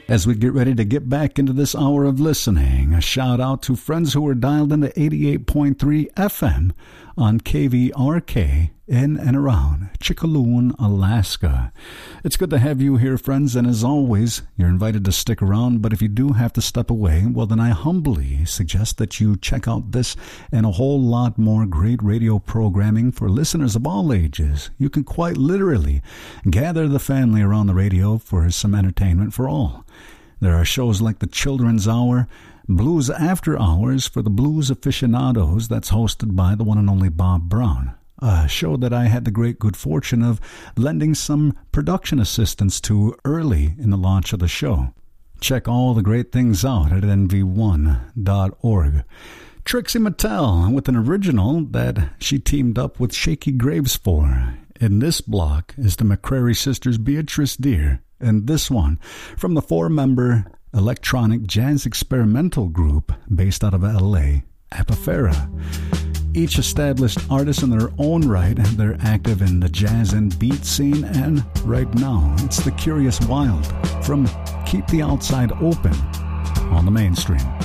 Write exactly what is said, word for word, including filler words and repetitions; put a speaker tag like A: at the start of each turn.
A: As we get ready to get back into this hour of listening, a shout out to friends who are dialed into eighty-eight point three F M on K V R K in and around Chickaloon, Alaska. It's good to have you here, friends, and as always, you're invited to stick around, but if you do have to step away, well, then I humbly suggest that you check out this and a whole lot more great radio programming for listeners of all ages. You can quite literally gather the family around the radio for some entertainment for all. There are shows like the Children's Hour, Blues After Hours for the blues aficionados, that's hosted by the one and only Bob Brown, a show that I had the great good fortune of lending some production assistance to early in the launch of the show. Check all the great things out at N V one dot org. Trixie Mattel with an original that she teamed up with Shaky Graves for. In this block is the McCrary sisters Beatrice Deer, and this one from the four-member electronic jazz experimental group based out of L A, Apifera. Each established artist in their own right, they're active in the jazz and beat scene, and right now it's the Curious Wild from Keep the Outside Open on the Mainstream.